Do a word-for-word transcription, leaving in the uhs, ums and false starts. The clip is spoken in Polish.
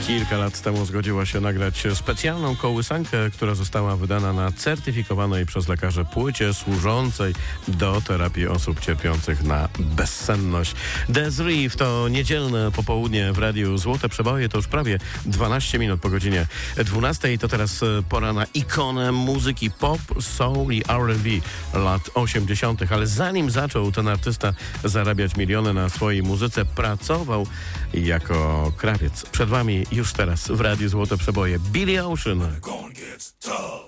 Kilka lat temu zgodziła się nagrać specjalną kołysankę, która została wydana na certyfikowanej przez lekarzy płycie służącej do terapii osób cierpiących na bezsenność. Desiree w to niedzielne popołudnie w Radiu Złote Przeboje. To już prawie dwanaście minut po godzinie dwunastej. To teraz pora na ikonę muzyki pop, soul i R and B lat osiemdziesiątych. Ale zanim zaczął ten artysta zarabiać miliony na swojej muzyce, pracował jako krawiec. Przed wami już teraz w Radiu Złote Przeboje Billy Ocean.